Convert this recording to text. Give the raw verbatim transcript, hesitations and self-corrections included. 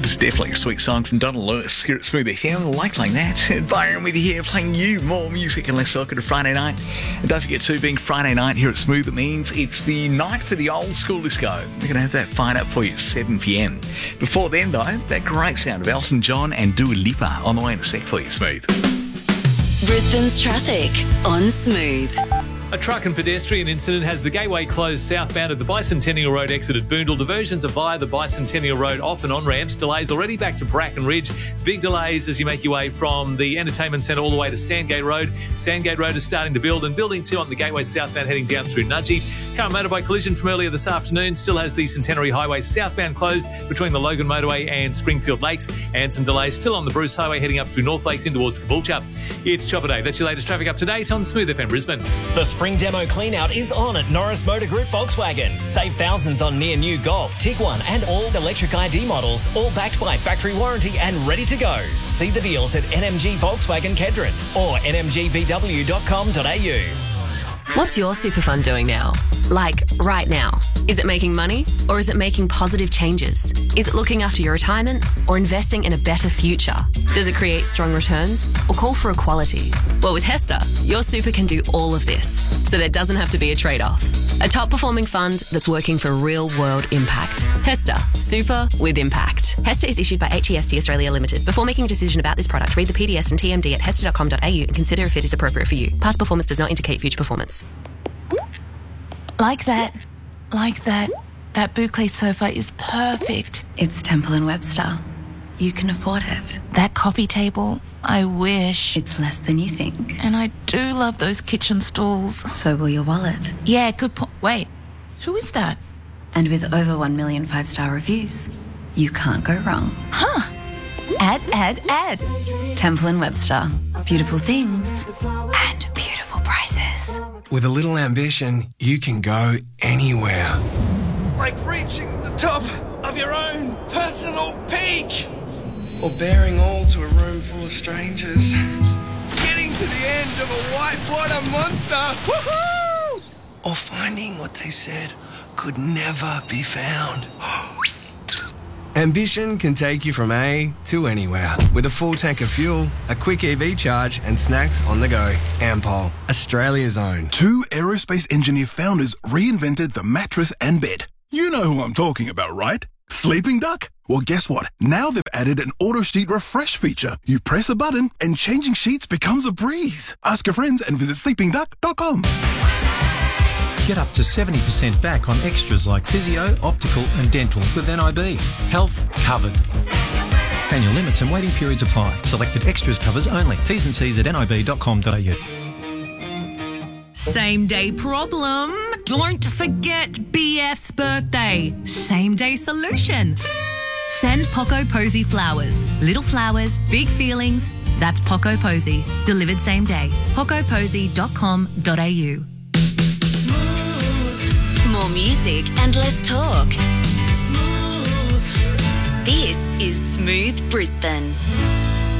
It's definitely a sweet song from Donald Lewis here at Smooth F M. Like playing that. And Byron with you here, playing you more music and less talk at a Friday night. And don't forget too, being Friday night here at Smooth, it means it's the night for the old school disco. We're going to have that fired up for you at seven p.m. Before then, though, that great sound of Elton John and Dua Lipa on the way in a sec for you, Smooth. Brisbane's traffic on Smooth. A truck and pedestrian incident has the gateway closed southbound at the Bicentennial Road exit at Boondall. Diversions are via the Bicentennial Road off and on ramps. Delays already back to Bracken Ridge. Big delays as you make your way from the Entertainment Centre all the way to Sandgate Road. Sandgate Road is starting to build, and building two on the gateway southbound heading down through Nudgee. Car motorbike collision from earlier this afternoon still has the Centenary Highway southbound closed between the Logan Motorway and Springfield Lakes, and some delays still on the Bruce Highway heading up through North Lakes in towards Caboolture. It's Chopper Day. That's your latest traffic up to date on Smooth F M Brisbane. The spring demo cleanout is on at Norris Motor Group Volkswagen. Save thousands on near new Golf, Tiguan and all electric I D models, all backed by factory warranty and ready to go. See the deals at N M G Volkswagen Kedron or n m g v w dot com dot a u. What's your super fund doing now? Like, right now. Is it making money or is it making positive changes? Is it looking after your retirement or investing in a better future? Does it create strong returns or call for equality? Well, with Hester, your super can do all of this, so there doesn't have to be a trade-off. A top-performing fund that's working for real-world impact. Hester, super with impact. Hester is issued by H E S T Australia Limited. Before making a decision about this product, read the P D S and T M D at hester dot com dot a u and consider if it is appropriate for you. Past performance does not indicate future performance. Like that. Like that. That boucle sofa is perfect. It's Temple and Webster. You can afford it. That coffee table, I wish. It's less than you think. And I do love those kitchen stools. So will your wallet. Yeah, good point. Wait, who is that? And with over one million five-star reviews, you can't go wrong. Huh. Add, add, add. Temple and Webster. Beautiful things and beautiful prices. With a little ambition, you can go anywhere. Like reaching the top of your own personal peak. Or bearing all to a room full of strangers. Getting to the end of a whitewater monster. Woohoo! Or finding what they said could never be found. Ambition can take you from A to anywhere. With a full tank of fuel, a quick E V charge and snacks on the go. Ampol, Australia's own. Two aerospace engineer founders reinvented the mattress and bed. You know who I'm talking about, right? Sleeping Duck? Well, guess what? Now they've added an auto sheet refresh feature. You press a button and changing sheets becomes a breeze. Ask your friends and visit sleeping duck dot com. Get up to seventy percent back on extras like physio, optical and dental with N I B. Health covered. Annual limits and waiting periods apply. Selected extras covers only. T's and C's at n i b dot com dot a u. Same day problem? Don't forget B F's birthday. Same day solution. Send Poco Posy flowers. Little flowers, big feelings. That's Poco Posy. Delivered same day. poco posy dot com dot a u. More music and less talk. Smooth. This is Smooth Brisbane.